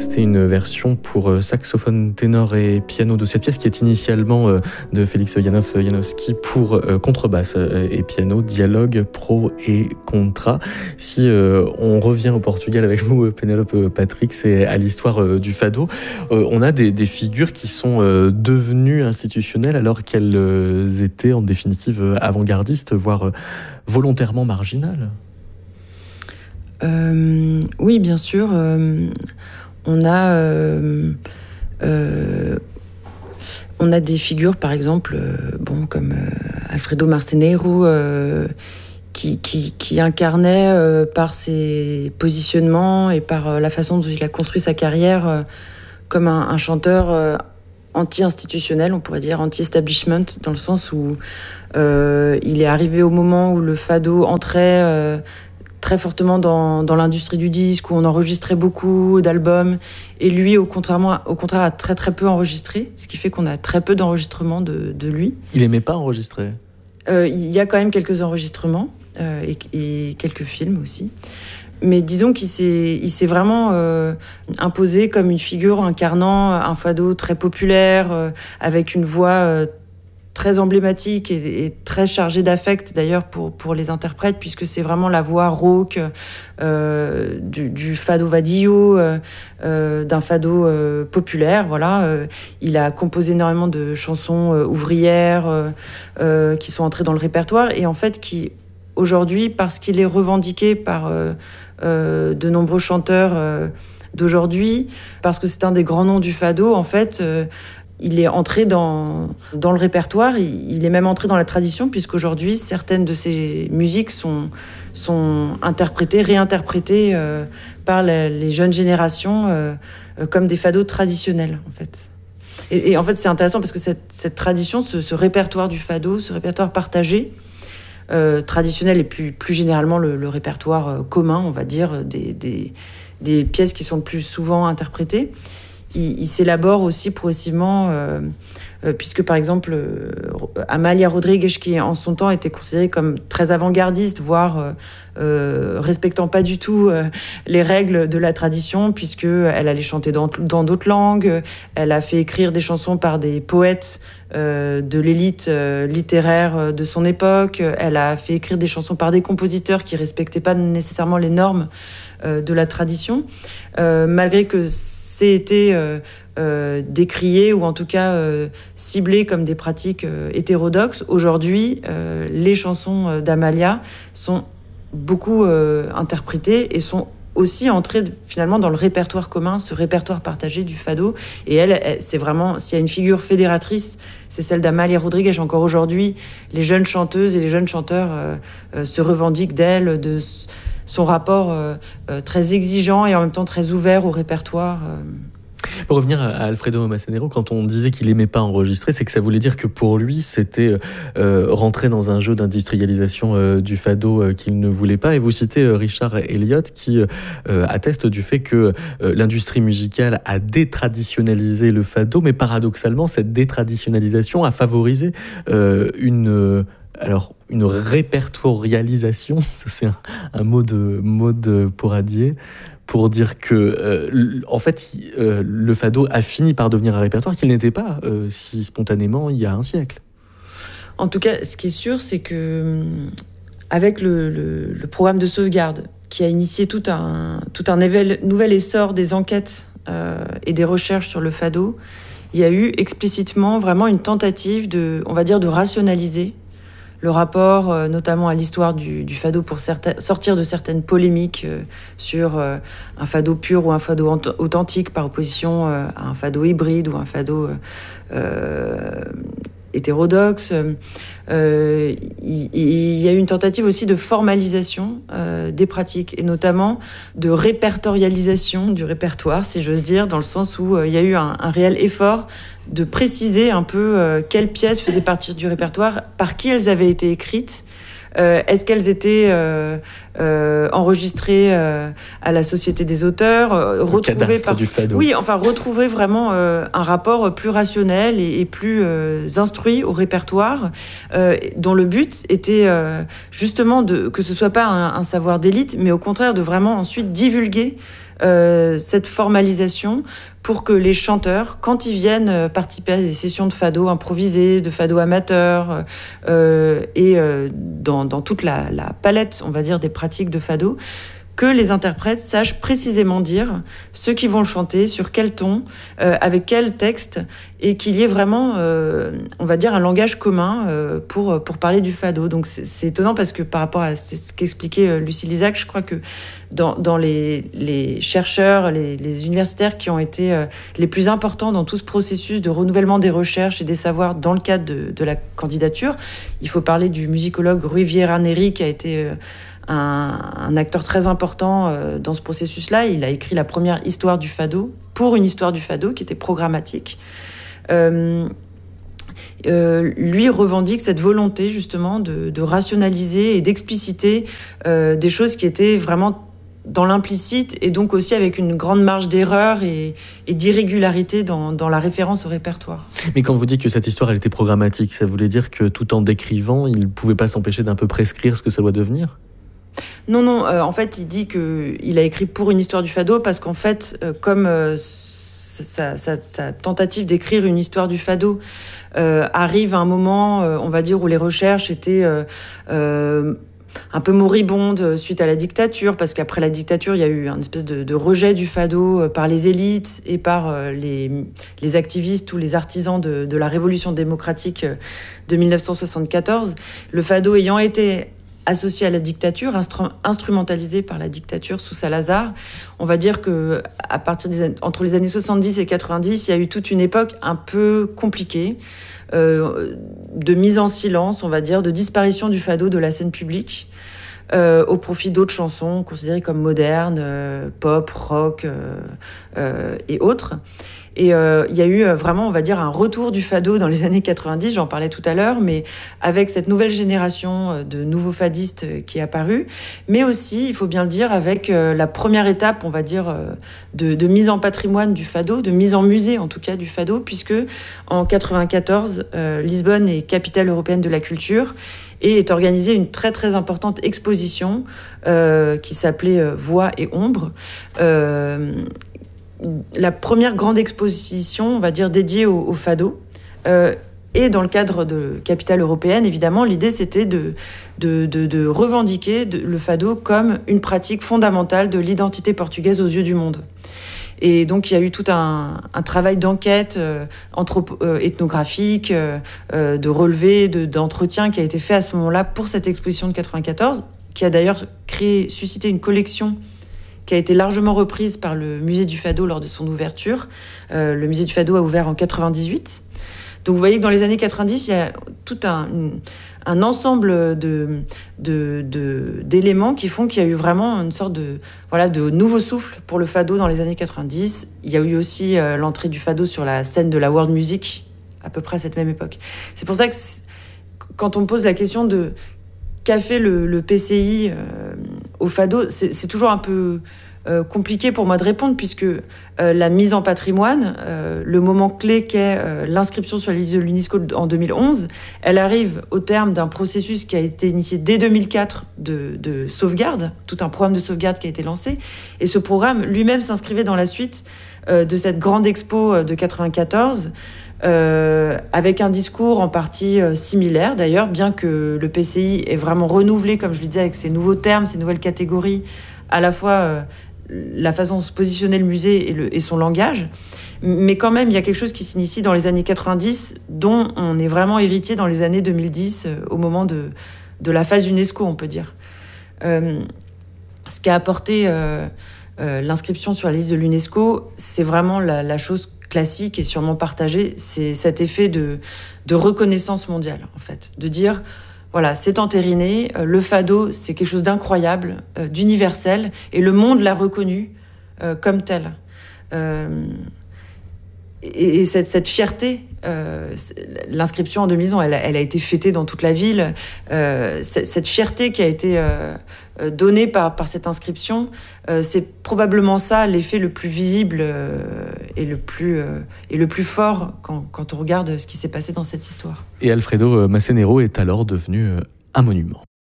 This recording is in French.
C'était une version pour saxophone, ténor et piano de cette pièce qui est initialement de Félix Janowski pour contrebasse et piano, dialogue, pro et contra. Si on revient au Portugal avec vous, Pénélope Patrick, c'est à l'histoire du fado. On a des figures qui sont devenues institutionnelles alors qu'elles étaient en définitive avant-gardistes, voire volontairement marginales. Oui, bien sûr. On a des figures, par exemple, comme Alfredo Marceneiro, qui incarnait par ses positionnements et par la façon dont il a construit sa carrière comme un chanteur anti-institutionnel, on pourrait dire, anti-establishment, dans le sens où il est arrivé au moment où le fado entrait très fortement dans l'industrie du disque, où on enregistrait beaucoup d'albums, et lui, au contraire, a très très peu enregistré, ce qui fait qu'on a très peu d'enregistrements de lui. Il aimait pas enregistrer. Il y a quand même quelques enregistrements et quelques films aussi. Mais disons qu'il s'est vraiment imposé comme une figure incarnant un fado très populaire, avec une voix très emblématique et très chargée d'affect d'ailleurs pour les interprètes, puisque c'est vraiment la voix rauque du fado vadio, d'un fado populaire. Voilà. Il a composé énormément de chansons ouvrières qui sont entrées dans le répertoire, et en fait qui aujourd'hui, parce qu'il est revendiqué par de nombreux chanteurs d'aujourd'hui, parce que c'est un des grands noms du fado, en fait, il est entré dans le répertoire, il est même entré dans la tradition, puisqu'aujourd'hui, certaines de ses musiques sont interprétées, réinterprétées par les jeunes générations comme des fados traditionnels, en fait. Et en fait, c'est intéressant parce que cette tradition, ce répertoire du fado, ce répertoire partagé, traditionnel et plus généralement le répertoire commun, on va dire, des pièces qui sont le plus souvent interprétées, il s'élabore aussi progressivement, puisque par exemple Amália Rodrigues, qui en son temps était considérée comme très avant-gardiste, voire respectant pas du tout les règles de la tradition, puisque elle allait chanter dans d'autres langues, elle a fait écrire des chansons par des poètes de l'élite littéraire de son époque, elle a fait écrire des chansons par des compositeurs qui respectaient pas nécessairement les normes de la tradition, malgré que c'est été décrié ou en tout cas ciblé comme des pratiques hétérodoxes. Aujourd'hui, les chansons d'Amália sont beaucoup interprétées et sont aussi entrées finalement dans le répertoire commun, ce répertoire partagé du fado. Et elle, c'est vraiment, s'il y a une figure fédératrice, c'est celle d'Amália Rodrigues. Encore aujourd'hui, les jeunes chanteuses et les jeunes chanteurs se revendiquent d'elle, de son rapport très exigeant et en même temps très ouvert au répertoire. Pour revenir à Alfredo Marceneiro, quand on disait qu'il aimait pas enregistrer, c'est que ça voulait dire que pour lui, c'était rentrer dans un jeu d'industrialisation du fado qu'il ne voulait pas. Et vous citez Richard Elliott qui atteste du fait que l'industrie musicale a détraditionnalisé le fado, mais paradoxalement, cette détraditionnalisation a favorisé une répertorialisation, ça c'est un mot de Poradier, pour dire que en fait le fado a fini par devenir un répertoire qu'il n'était pas si spontanément il y a un siècle. En tout cas, ce qui est sûr, c'est que avec le programme de sauvegarde qui a initié tout un nouvel essor des enquêtes et des recherches sur le fado, il y a eu explicitement vraiment une tentative de rationaliser le rapport, notamment à l'histoire du fado, pour sortir de certaines polémiques sur un fado pur ou un fado authentique par opposition à un fado hybride ou un fado hétérodoxe. Il y a eu une tentative aussi de formalisation des pratiques et notamment de répertorialisation du répertoire, si j'ose dire, dans le sens où il y a eu un réel effort de préciser un peu quelles pièces faisaient partie du répertoire, par qui elles avaient été écrites, est-ce qu'elles étaient enregistrées à la Société des auteurs, retrouver vraiment un rapport plus rationnel et plus instruit au répertoire, dont le but était justement que ce soit pas un savoir d'élite, mais au contraire de vraiment ensuite divulguer cette formalisation pour que les chanteurs, quand ils viennent participer à des sessions de fado improvisées, de fado amateurs, dans toute la palette, on va dire, des pratiques de fado, que les interprètes sachent précisément dire ceux qui vont le chanter, sur quel ton, avec quel texte, et qu'il y ait vraiment, on va dire, un langage commun pour parler du fado. Donc c'est étonnant parce que par rapport à ce qu'expliquait Lucie Lizac, je crois que dans les chercheurs, les universitaires qui ont été les plus importants dans tout ce processus de renouvellement des recherches et des savoirs dans le cadre de la candidature, il faut parler du musicologue Rui Vieira Neri qui a été un acteur très important dans ce processus-là. Il a écrit la première histoire du fado, pour une histoire du fado qui était programmatique. Lui revendique cette volonté justement de rationaliser et d'expliciter des choses qui étaient vraiment dans l'implicite et donc aussi avec une grande marge d'erreur et d'irrégularité dans la référence au répertoire. Mais quand vous dites que cette histoire elle était programmatique, ça voulait dire que tout en décrivant, il ne pouvait pas s'empêcher d'un peu prescrire ce que ça doit devenir ? Non, en fait, il dit qu'il a écrit pour une histoire du fado parce qu'en fait, comme sa tentative d'écrire une histoire du fado arrive à un moment, on va dire, où les recherches étaient un peu moribondes suite à la dictature, parce qu'après la dictature, il y a eu une espèce de rejet du fado par les élites et par les activistes ou les artisans de la révolution démocratique de 1974. Le fado ayant été associé à la dictature, instrumentalisé par la dictature sous Salazar. On va dire que à partir entre les années 70 et 90, il y a eu toute une époque un peu compliquée, de mise en silence, on va dire, de disparition du fado de la scène publique, au profit d'autres chansons considérées comme modernes, pop, rock et autres. Et il y a eu vraiment, on va dire, un retour du fado dans les années 90, j'en parlais tout à l'heure, mais avec cette nouvelle génération de nouveaux fadistes qui est apparue, mais aussi, il faut bien le dire, avec la première étape, on va dire, de mise en patrimoine du fado, de mise en musée en tout cas du fado, puisque en 94, Lisbonne est capitale européenne de la culture, et est organisée une très très importante exposition qui s'appelait Voix et Ombre. La première grande exposition, on va dire, dédiée au fado. Et dans le cadre de capitale européenne, évidemment, l'idée, c'était de revendiquer le fado comme une pratique fondamentale de l'identité portugaise aux yeux du monde. Et donc, il y a eu tout un travail d'enquête ethnographique, de relevé, d'entretien qui a été fait à ce moment-là pour cette exposition de 94, qui a d'ailleurs suscité une collection qui a été largement reprise par le musée du fado lors de son ouverture. Le musée du fado a ouvert en 98. Donc vous voyez que dans les années 90, il y a tout un ensemble d'éléments qui font qu'il y a eu vraiment une sorte de nouveau souffle pour le fado dans les années 90. Il y a eu aussi l'entrée du fado sur la scène de la world music, à peu près à cette même époque. C'est pour ça que quand on me pose la question de qu'a fait le PCI au fado, c'est toujours un peu compliqué pour moi de répondre, puisque la mise en patrimoine, le moment clé qu'est l'inscription sur la liste de l'UNESCO en 2011, elle arrive au terme d'un processus qui a été initié dès 2004 de sauvegarde, tout un programme de sauvegarde qui a été lancé, et ce programme lui-même s'inscrivait dans la suite de cette grande expo de 94, avec un discours en partie similaire d'ailleurs, bien que le PCI ait vraiment renouvelé, comme je le disais, avec ces nouveaux termes, ces nouvelles catégories, à la fois la façon de se positionner le musée et son langage. Mais quand même, il y a quelque chose qui s'initie dans les années 90, dont on est vraiment héritier dans les années 2010, au moment de la phase UNESCO, on peut dire. Ce qu'a apporté l'inscription sur la liste de l'UNESCO, c'est vraiment la chose classique et sûrement partagée, c'est cet effet de reconnaissance mondiale, en fait. De dire, voilà, c'est entériné, le fado, c'est quelque chose d'incroyable, d'universel, et le monde l'a reconnu comme tel. Et cette fierté, l'inscription en 2011, elle a été fêtée dans toute la ville. Cette fierté qui a été donnée par cette inscription, c'est probablement ça l'effet le plus visible et le plus fort quand on regarde ce qui s'est passé dans cette histoire. Et Alfredo Massanero est alors devenu un monument.